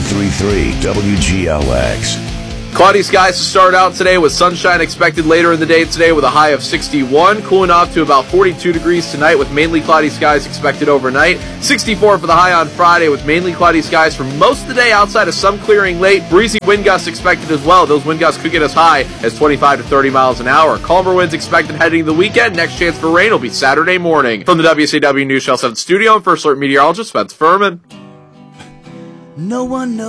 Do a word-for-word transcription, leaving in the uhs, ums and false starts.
three three W G L X. Cloudy skies to start out today with sunshine expected later in the day today with a high of sixty-one, cooling off to about forty-two degrees tonight with mainly cloudy skies expected overnight. sixty-four for the high on Friday with mainly cloudy skies for most of the day outside of some clearing late. Breezy wind gusts expected as well. Those wind gusts could get as high as twenty-five to thirty miles an hour. Calmer winds expected heading into the weekend. Next chance for rain will be Saturday morning. From the W C W News Channel seven studio, I'm First Alert meteorologist Spence Furman. No one knows.